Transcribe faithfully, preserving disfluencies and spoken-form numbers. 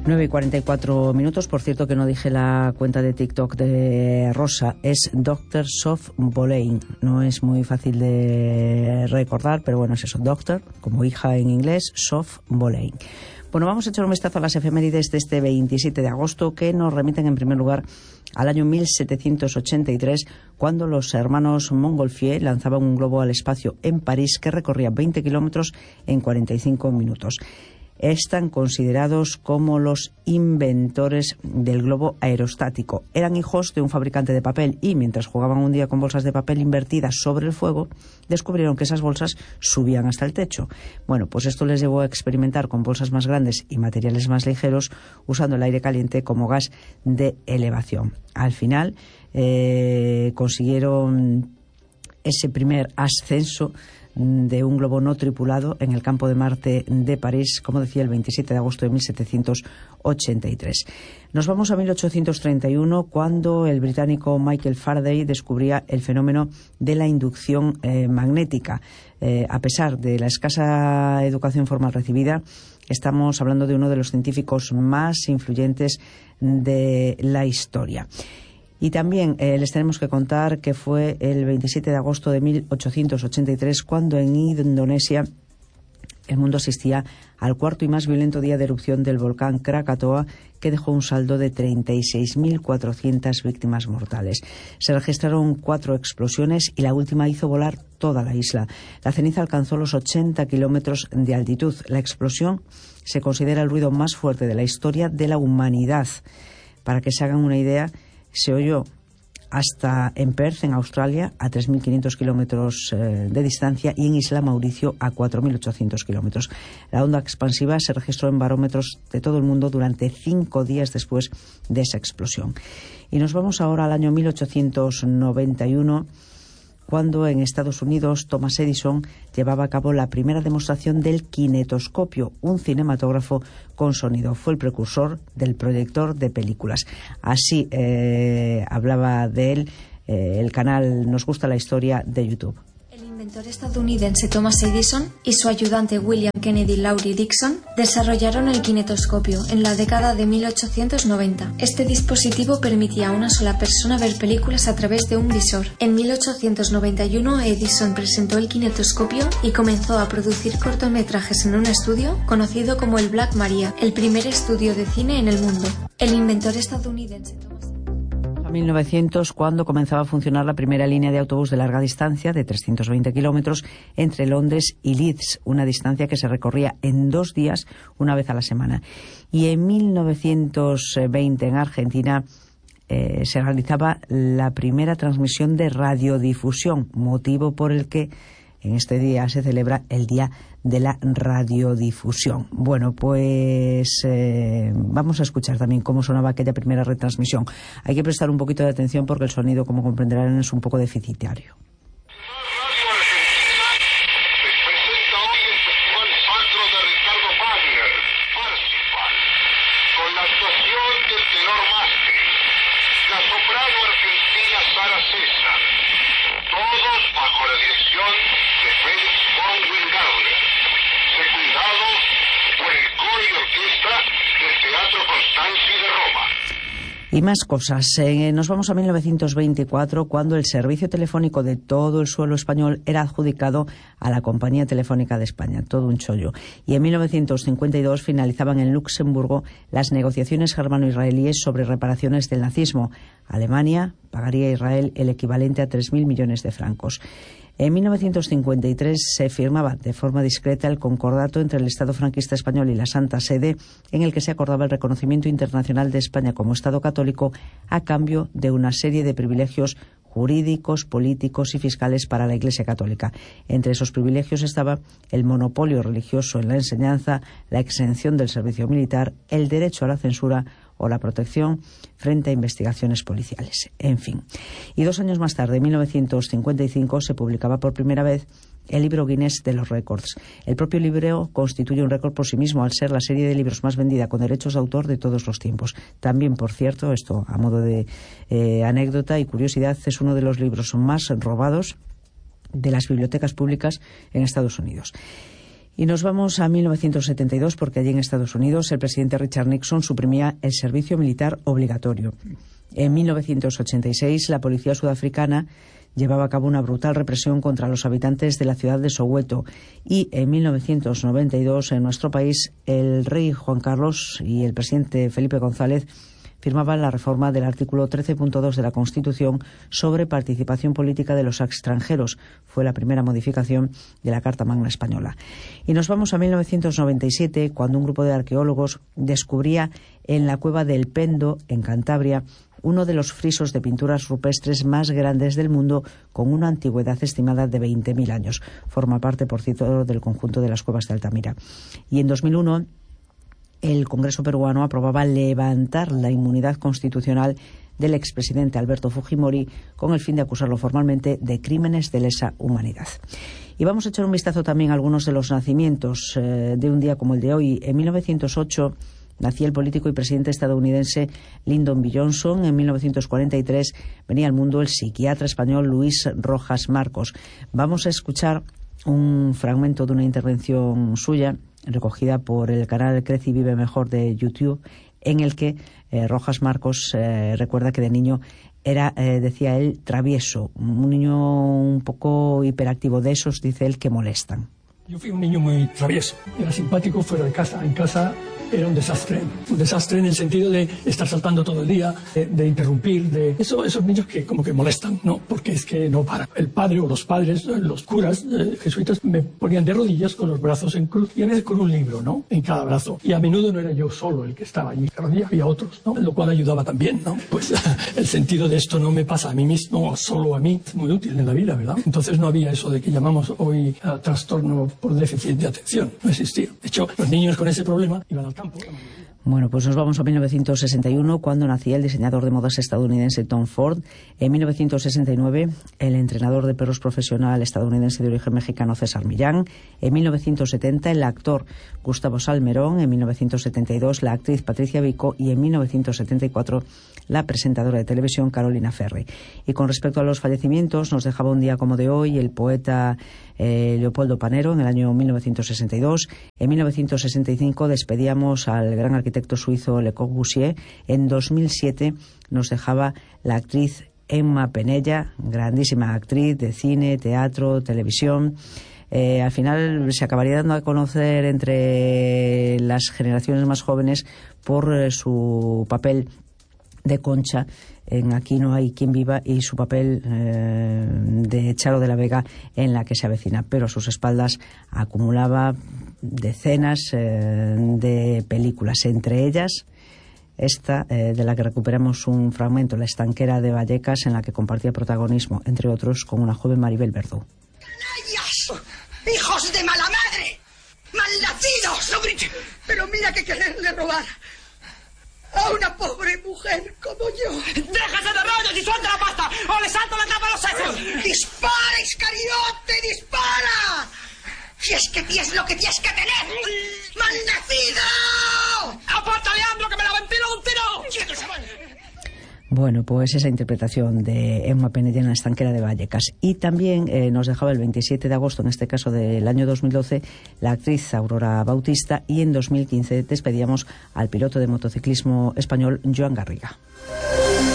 nueve y cuarenta y cuatro minutos. Por cierto que no dije la cuenta de TikTok de Rosa. Es doctor Sof Boleyn. No es muy fácil de recordar, pero bueno, es eso. Doctor, como hija en inglés, Sof Boleyn. Bueno, vamos a echar un vistazo a las efemérides de este veintisiete de agosto, que nos remiten en primer lugar al año mil setecientos ochenta y tres, cuando los hermanos Montgolfier lanzaban un globo al espacio en París que recorría veinte kilómetros en cuarenta y cinco minutos. Están considerados como los inventores del globo aerostático. Eran hijos de un fabricante de papel y, mientras jugaban un día con bolsas de papel invertidas sobre el fuego, descubrieron que esas bolsas subían hasta el techo. Bueno, pues esto les llevó a experimentar con bolsas más grandes y materiales más ligeros, usando el aire caliente como gas de elevación. Al final eh, consiguieron ese primer ascenso de un globo no tripulado en el campo de Marte de París, como decía, el veintisiete de agosto de mil setecientos ochenta y tres. Nos vamos a mil ochocientos treinta y uno, cuando el británico Michael Faraday descubría el fenómeno de la inducción eh, magnética. Eh, a pesar de la escasa educación formal recibida, estamos hablando de uno de los científicos más influyentes de la historia. Y también eh, les tenemos que contar que fue el veintisiete de agosto de mil ochocientos ochenta y tres cuando en Indonesia el mundo asistía al cuarto y más violento día de erupción del volcán Krakatoa, que dejó un saldo de treinta y seis mil cuatrocientas víctimas mortales. Se registraron cuatro explosiones y la última hizo volar toda la isla. La ceniza alcanzó los ochenta kilómetros de altitud. La explosión se considera el ruido más fuerte de la historia de la humanidad. Para que se hagan una idea, se oyó hasta en Perth, en Australia, a tres mil quinientos kilómetros eh, de distancia, y en Isla Mauricio a cuatro mil ochocientos kilómetros. La onda expansiva se registró en barómetros de todo el mundo durante cinco días después de esa explosión. Y nos vamos ahora al año mil ochocientos noventa y uno, cuando en Estados Unidos Thomas Edison llevaba a cabo la primera demostración del kinetoscopio, un cinematógrafo con sonido. Fue el precursor del proyector de películas. Así eh, hablaba de él eh, el canal Nos Gusta la Historia de YouTube. El inventor estadounidense Thomas Edison y su ayudante William Kennedy Laurie Dixon desarrollaron el kinetoscopio en la década de mil ochocientos noventa. Este dispositivo permitía a una sola persona ver películas a través de un visor. En mil ochocientos noventa y uno Edison presentó el kinetoscopio y comenzó a producir cortometrajes en un estudio conocido como el Black Maria, el primer estudio de cine en el mundo. El inventor estadounidense Thomas mil novecientos, cuando comenzaba a funcionar la primera línea de autobús de larga distancia de trescientos veinte kilómetros entre Londres y Leeds, una distancia que se recorría en dos días, una vez a la semana. Y en mil novecientos veinte, en Argentina, eh, se realizaba la primera transmisión de radiodifusión, motivo por el que en este día se celebra el Día de la Radiodifusión. Bueno, pues eh, vamos a escuchar también cómo sonaba aquella primera retransmisión. Hay que prestar un poquito de atención porque el sonido, como comprenderán, es un poco deficitario. Y más cosas. Eh, nos vamos a mil novecientos veinticuatro, cuando el servicio telefónico de todo el suelo español era adjudicado a la Compañía Telefónica de España. Todo un chollo. Y en mil novecientos cincuenta y dos finalizaban en Luxemburgo las negociaciones germano-israelíes sobre reparaciones del nazismo. Alemania pagaría a Israel el equivalente a tres mil millones de francos. En mil novecientos cincuenta y tres se firmaba de forma discreta el concordato entre el Estado franquista español y la Santa Sede, en el que se acordaba el reconocimiento internacional de España como Estado católico a cambio de una serie de privilegios jurídicos, políticos y fiscales para la Iglesia Católica. Entre esos privilegios estaba el monopolio religioso en la enseñanza, la exención del servicio militar, el derecho a la censura o la protección frente a investigaciones policiales. En fin. Y dos años más tarde, en mil novecientos cincuenta y cinco, se publicaba por primera vez el libro Guinness de los récords. El propio libro constituye un récord por sí mismo al ser la serie de libros más vendida con derechos de autor de todos los tiempos. También, por cierto, esto a modo de eh, anécdota y curiosidad, es uno de los libros más robados de las bibliotecas públicas en Estados Unidos. Y nos vamos a mil novecientos setenta y dos porque allí en Estados Unidos el presidente Richard Nixon suprimía el servicio militar obligatorio. En mil novecientos ochenta y seis la policía sudafricana llevaba a cabo una brutal represión contra los habitantes de la ciudad de Soweto. Y en mil novecientos noventa y dos en nuestro país el rey Juan Carlos y el presidente Felipe González firmaban la reforma del artículo trece punto dos de la Constitución sobre participación política de los extranjeros. Fue la primera modificación de la Carta Magna Española. Y nos vamos a mil novecientos noventa y siete, cuando un grupo de arqueólogos descubría en la cueva del Pendo, en Cantabria, uno de los frisos de pinturas rupestres más grandes del mundo, con una antigüedad estimada de veinte mil años. Forma parte, por cierto, del conjunto de las cuevas de Altamira. Y en dos mil uno... el Congreso peruano aprobaba levantar la inmunidad constitucional del expresidente Alberto Fujimori con el fin de acusarlo formalmente de crímenes de lesa humanidad. Y vamos a echar un vistazo también a algunos de los nacimientos eh, de un día como el de hoy. En mil novecientos ocho nacía el político y presidente estadounidense Lyndon B. Johnson. En mil novecientos cuarenta y tres venía al mundo el psiquiatra español Luis Rojas Marcos. Vamos a escuchar un fragmento de una intervención suya recogida por el canal Crece y Vive Mejor de YouTube, en el que eh, Rojas Marcos eh, recuerda que de niño era, eh, decía él, travieso, un niño un poco hiperactivo, de esos, dice él, que molestan. Yo fui un niño muy travieso, era simpático fuera de casa, en casa era un desastre, un desastre en el sentido de estar saltando todo el día, de, de interrumpir, de eso, esos niños que como que molestan, ¿no? Porque es que no paran. El padre o los padres, los curas eh, jesuitas me ponían de rodillas con los brazos en cruz y a veces con un libro, ¿no? En cada brazo. Y a menudo no era yo solo el que estaba allí, cada día había otros, ¿no? Lo cual ayudaba también, ¿no? Pues el sentido de esto no me pasa a mí mismo, solo a mí, es muy útil en la vida, ¿verdad? Entonces no había eso de que llamamos hoy uh, trastorno por déficit de atención, no existía. De hecho, los niños con ese problema iban al campo. Bueno, pues nos vamos a mil novecientos sesenta y uno, cuando nacía el diseñador de modas estadounidense Tom Ford. En mil novecientos sesenta y nueve, el entrenador de perros profesional estadounidense de origen mexicano César Millán. En mil novecientos setenta, el actor Gustavo Salmerón. En mil novecientos setenta y dos, la actriz Patricia Vico. Y en mil novecientos setenta y cuatro, la presentadora de televisión Carolina Ferri. Y con respecto a los fallecimientos, nos dejaba un día como de hoy el poeta eh, Leopoldo Panero en el año mil novecientos sesenta y dos. En mil novecientos sesenta y cinco despedíamos al gran arquitecto suizo Le Corbusier. En dos mil siete nos dejaba la actriz Emma Penella, grandísima actriz de cine, teatro, televisión. Eh, al final se acabaría dando a conocer entre las generaciones más jóvenes por eh, su papel de Concha en Aquí no hay quien viva y su papel eh, de Charo de la Vega en La que se avecina, pero a sus espaldas acumulaba decenas eh, de películas, entre ellas esta eh, de la que recuperamos un fragmento, La estanquera de Vallecas, en la que compartía protagonismo, entre otros, con una joven Maribel Verdú. ¡Canallas! ¡Hijos de mala madre! ¡Malnacidos! ¡No grite! Pero mira que quererle robar a una pobre mujer como yo. ¡Déjese de rollos y suelta la pasta o le salto la tapa a los sesos! ¡Dispara, Iscariote, dispara! Si es que tienes lo que tienes que tener. ¡Malnacido! ¡Apártale, Ambro, que me la ventilo de un tiro! Bueno, pues esa interpretación de Emma Penella en La estanquera de Vallecas. Y también eh, nos dejaba el veintisiete de agosto, en este caso del año dos mil doce, la actriz Aurora Bautista, y en dos mil quince despedíamos al piloto de motociclismo español Joan Garriga.